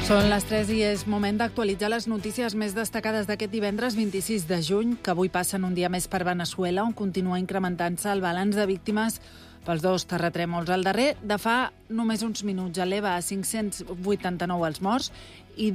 Són les 3 i és moment d'actualitzar les notícies més destacades d'aquest divendres 26 de juny, que avui passen un dia més per Veneçuela, on continua incrementant-se el balanç de víctimes pels 2 terratrèmols. El darrer, de fa només uns minuts, eleva a 589 els morts i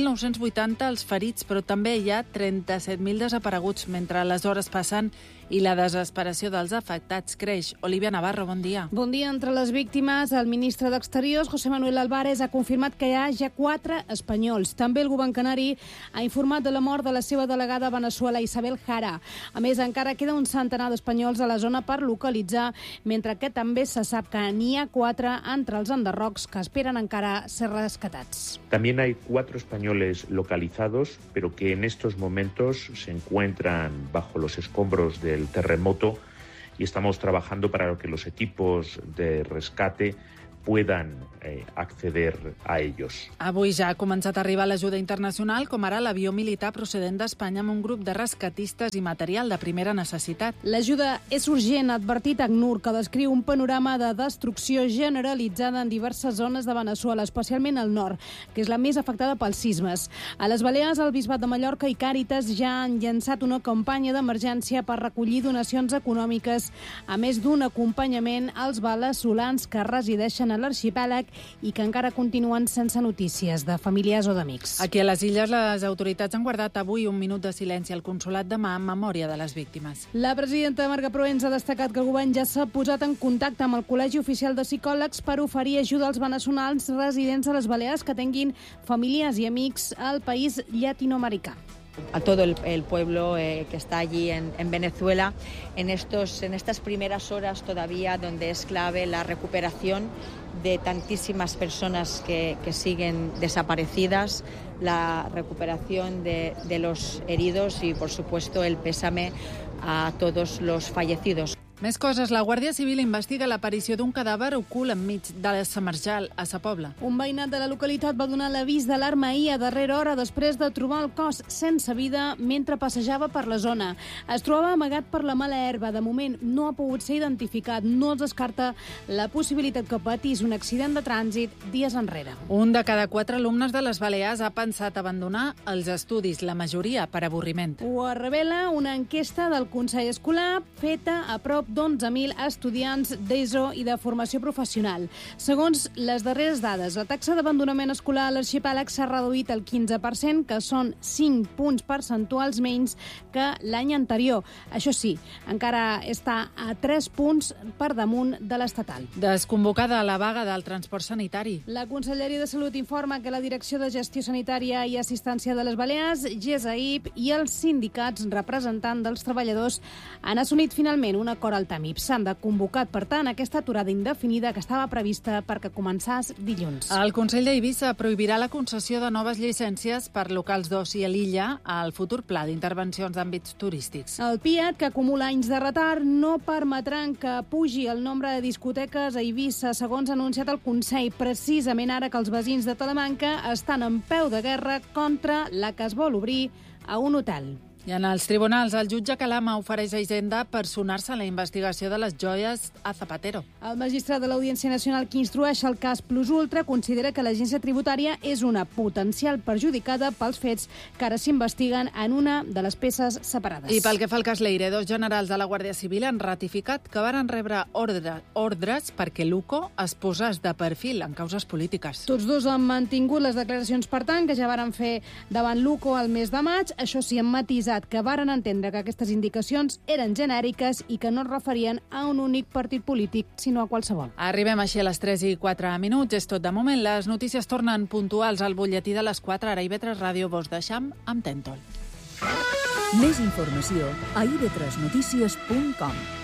2.980 els ferits, però també hi ha 37.000 desapareguts mentre les hores passen i la desesperació dels afectats creix. Olivia Navarro, bon dia. Bon dia. Entre les víctimes, el ministre d'Exteriors, José Manuel Álvarez, ha confirmat que hi ha ja 4 espanyols. També el govern canari ha informat de la mort de la seva delegada a Veneçuela, Isabel Jara. A més, encara queda un centenar d'espanyols a la zona per localitzar, mentre que també se sap que n'hi ha 4 entre els enderrocs que esperen encara ser rescatats. También hay 4 españoles localizados, pero que en estos momentos se encuentran bajo los escombros del terremoto y estamos trabajando para que los equipos de rescate puedan acceder a ellos. Avui ja ha començat a arribar l'ajuda internacional, com ara l'avió militar procedent d'Espanya amb un grup de rescatistes i material de primera necessitat. L'ajuda és urgent, ha advertit ACNUR, que descriu un panorama de destrucció generalitzada en diverses zones de Veneçuela, especialment al nord, que és la més afectada pels sismes. A les Balears, el Bisbat de Mallorca i Càritas ja han llançat una campanya d'emergència per recollir donacions econòmiques, a més d'un acompanyament als veneçolans que resideixen a l'arxipèlag i que encara continuen sense notícies de familiars o d'amics. Aquí a les Illes, les autoritats han guardat avui un minut de silenci al Consolat de Mà en memòria de les víctimes. La presidenta Marga Proens ha destacat que el govern ja s'ha posat en contacte amb el Col·legi Oficial de Psicòlegs per oferir ajuda als veneçolans residents a les Balears que tinguin famílies i amics al país llatinoamericà. A todo el pueblo que está allí en Venezuela, en estas primeras horas todavía, donde es clave la recuperación de tantísimas personas que siguen desaparecidas, la recuperación de los heridos y, por supuesto, el pésame a todos los fallecidos. Més coses. La Guàrdia Civil investiga l'aparició d'un cadàver ocult enmig de la Samarjal, a Sa Pobla. Un veïnat de la localitat va donar l'avís d'alarma ahir a darrera hora després de trobar el cos sense vida mentre passejava per la zona. Es trobava amagat per la mala herba. De moment no ha pogut ser identificat. No es descarta la possibilitat que patís un accident de trànsit dies enrere. Un de cada 4 alumnes de les Balears ha pensat abandonar els estudis, la majoria per avorriment. Ho revela una enquesta del Consell Escolar feta a prop d'11.000 estudiants d'ESO i de formació professional. Segons les darreres dades, la taxa d'abandonament escolar a l'arxipèlag s'ha reduït al 15%, que són 5 punts percentuals menys que l'any anterior. Això sí, encara està a 3 punts per damunt de l'estatal. Desconvocada la vaga del transport sanitari. La Conselleria de Salut informa que la Direcció de Gestió Sanitària i Assistència de les Balears, GESAIP i els sindicats representants dels treballadors han assolit finalment un acord al TAMIP. S'han de convocar, per tant, aquesta aturada indefinida que estava prevista perquè començés dilluns. El Consell d'Eivissa prohibirà la concessió de noves llicències per locals d'oci a l'illa al futur pla d'intervencions d'àmbits turístics. El PIAT, que acumula anys de retard, no permetran que pugi el nombre de discoteques a Eivissa, segons ha anunciat el Consell, precisament ara que els veïns de Talamanca estan en peu de guerra contra la que es vol obrir a un hotel. I en els tribunals, el jutge Calama ofereix a Hisenda personar-se en la investigació de les joies a Zapatero. El magistrat de l'Audiència Nacional que instrueix el cas Plus Ultra considera que l'agència tributària és una potencial perjudicada pels fets que ara s'investiguen en una de les peces separades. I pel que fa al cas Leire, 2 generals de la Guàrdia Civil han ratificat que varen rebre ordres perquè Luco es posés de perfil en causes polítiques. Tots 2 han mantingut les declaracions, per tant, que ja varen fer davant Luco el mes de maig. Això sí, han matisat que varen entendre que aquestes indicacions eren genèriques i que no es referien a un únic partit polític, sinó a qualsevol. Arribem així a les 3 i 4 minuts. És tot de moment. Les notícies tornen puntuals al butlletí de les 4. Ara IB3 Ràdio vos deixam amb Tèntol. Més informació a ib3notícies.com.